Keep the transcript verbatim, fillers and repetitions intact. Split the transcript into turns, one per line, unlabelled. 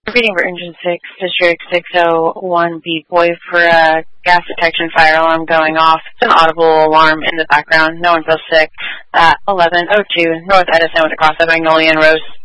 Reading for Engine six, District six oh one B. Boy, for a gas detection fire alarm going off. It's an audible alarm in the background. No one feels sick. At eleven oh two North Edison with a cross at Magnolia and Rose.